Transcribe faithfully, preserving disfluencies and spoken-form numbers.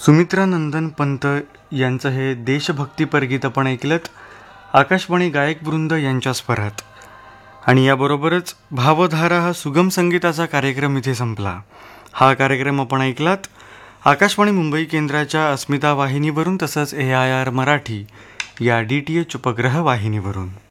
सुमित्रा नंदन पंत यांचं हे देशभक्तीपर गीत आपण ऐकलंत आकाशवाणी गायकवृंद यांच्या स्वरात. आणि याबरोबरच भावधारा हा सुगम संगीताचा कार्यक्रम इथे संपला. हा कार्यक्रम आपण ऐकलात आकाशवाणी मुंबई केंद्राच्या अस्मिता वाहिनीवरून तसंच ए आय आर मराठी या डी टी एच उपग्रह वाहिनीवरून.